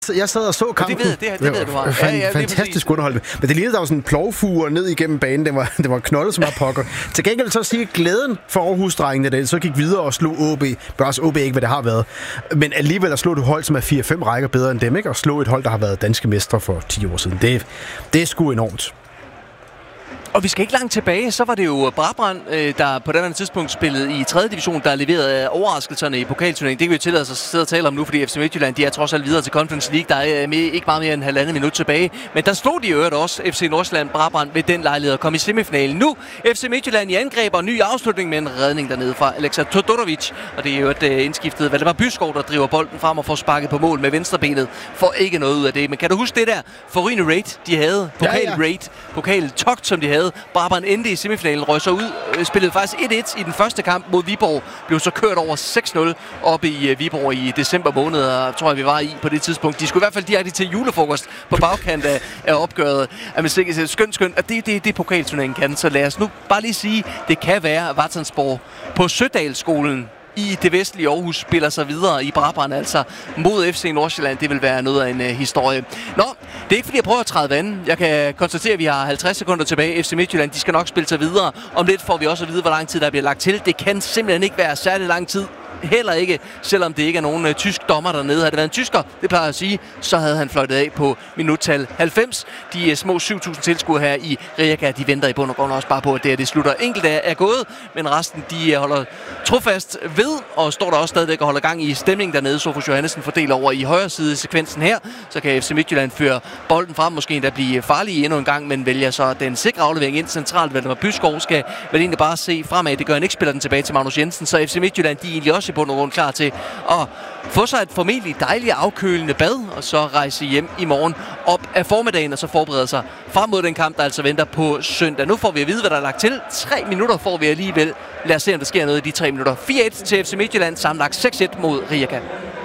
Jeg sad og så kampen. Det ved du har. Fantastisk underholdende. Men det lignede, der var sådan en plovfuger ned igennem banen. Det var knoldet som er pokker. Til gengæld så sige glæden for Aarhus-drengene, så gik videre og slog OB. Bør også OB ikke, hvad det har været. Men alligevel at slå et hold, som er 4-5 rækker bedre end dem, ikke? Og slå et hold, der har været danske mestre for 10 år siden. Det er sgu enormt. Og vi skal ikke langt tilbage, så var det jo Brabrand, der på den tidspunkt spillede i 3. division, der leverede overraskelserne i pokalturneringen. Det kan vi jo tillade os at sidde og tale om nu, fordi FC Midtjylland, de er trods alt videre til Conference League. Der er ikke meget mere end 1,5 minut tilbage. Men der slog de jo også FC Nordsjælland Brabrand ved den lejlighed og kom i semifinalen. Nu FC Midtjylland i angreb og ny afslutning med en redning dernede fra Aleksa Todorovic. Og det er jo et indskiftet Valdemar Byskov, der driver bolden frem og får sparket på mål med venstrebenet. Får ikke noget ud af det. Men kan du huske det der forrygende raid, de havde? Pokal-togt, som de havde. Brabrand endte i semifinalen, røg så ud, spillede faktisk 1-1 i den første kamp mod Viborg, blev så kørt over 6-0 oppe i Viborg i december måned, og tror jeg, vi var i på det tidspunkt. De skulle i hvert fald direkte til julefrokost på bagkant af opgøret. Skønt, og det pokalturneringen kan. Så lad os nu bare lige sige, det kan være Vatnsborg på Sødalsskolen i det vestlige Aarhus spiller sig videre i Brabrand, altså mod FC Nordsjælland. Det vil være noget af en historie. Nå, det er ikke fordi jeg prøver at træde vandet. Jeg kan konstatere, at vi har 50 sekunder tilbage. FC Midtjylland, de skal nok spille sig videre. Om lidt får vi også at vide, hvor lang tid der bliver lagt til. Det kan simpelthen ikke være særlig lang tid. Heller ikke, selvom det ikke er nogen tysk dommer dernede. Havde det været en tysker, det plejer jeg at sige, så havde han fløjtet af på minuttal 90. De små 7.000 tilskuere her i Rijeka, de venter i bund og grund også bare på, at det slutter. Enkelte er gået, men resten de holder trofast ved, og står der også stadigvæk og holder gang i stemningen dernede. Sofus Johannesen fordeler over i højre side sekvensen her, så kan FC Midtjylland føre bolden frem, måske endda blive farlige endnu en gang, men vælger så den sikre aflevering ind centralt. Valdemar Byskov skal vel egentlig bare se fremad. Det gør han ikke, spiller den tilbage til Magnus Jensen, så FC Midtjylland, de er egentlig også i bund og grund klar til at få sig et formentlig dejligt afkølende bad, og så rejse hjem i morgen op af formiddagen, og så forberede sig frem mod den kamp, der altså venter på søndag. Nu får vi at vide, hvad der er lagt til. 3 minutter får vi alligevel. Lad os se, om der sker noget i de 3 minutter. 4-1 til FC Midtjylland, sammenlagt 6-1 mod Rijeka.